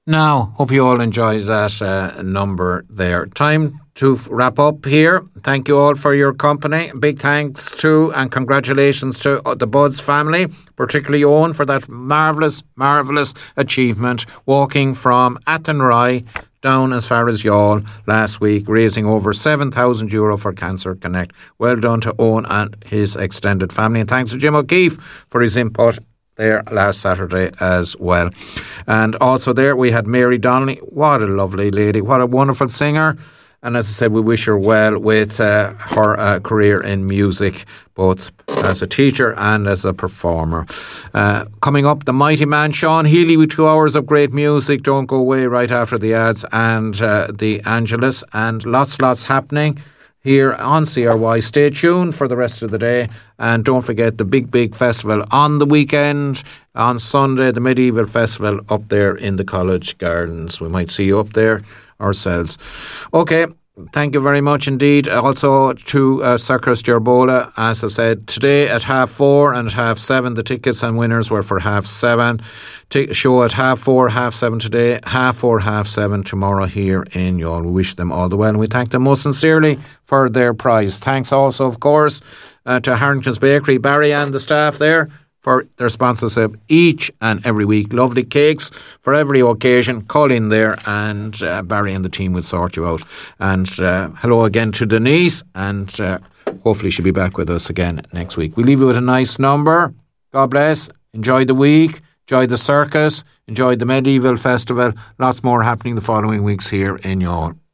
Now, hope you all enjoyed that number there. Time to wrap up here. Thank you all for your company. Big thanks to and congratulations to the Buds family, particularly Owen, for that marvellous achievement, walking from Athenry down as far as Youghal last week, raising over €7,000 for Cancer Connect. Well done to Owen and his extended family. And thanks to Jim O'Keefe for his input there last Saturday as well. And also there we had Mary Donnelly. What a lovely lady. What a wonderful singer. And as I said, we wish her well with her career in music, both as a teacher and as a performer. Coming up, the mighty man Sean Healy with 2 hours of great music. Don't go away right after the ads and the Angelus. And lots happening here on CRY. Stay tuned for the rest of the day. And don't forget the big festival on the weekend, on Sunday, the Medieval Festival up there in the College Gardens. We might see you up there ourselves. Okay, thank you very much indeed. Also to Circus Gerbola, as I said, today at 4:30 and at 7:30. The tickets and winners were for 7:30. Show at 4:30, 7:30 today, 4:30, 7:30 tomorrow here in Youghal. We wish them all the well and we thank them most sincerely for their prize. Thanks also, of course, to Harrington's Bakery, Barry and the staff there for their sponsorship each and every week. Lovely cakes for every occasion. Call in there and Barry and the team will sort you out. And hello again to Denise, and hopefully she'll be back with us again next week. We leave you with a nice number. God bless. Enjoy the week. Enjoy the circus. Enjoy the Medieval Festival. Lots more happening the following weeks here in Youghal.